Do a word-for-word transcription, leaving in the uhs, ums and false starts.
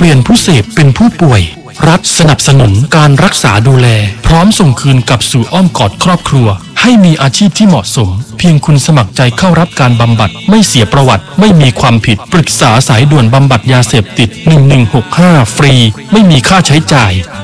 ลี่ยนผู้เสพเป็นผู้ป่วยรัฐสนับสนุนการรักษาดูแลพร้อมส่งคืนกลับสู่อ้อมกอดครอบครัวให้มีอาชีพที่เหมาะสมเพียงคุณสมัครใจเข้ารับการบำบัดไม่เสียประวัติไม่มีความผิดปรึกษาสายด่วนบำบัดยาเสพติดหนึ่งหนึ่งหกห้าฟรีไม่มีค่าใช้จ่าย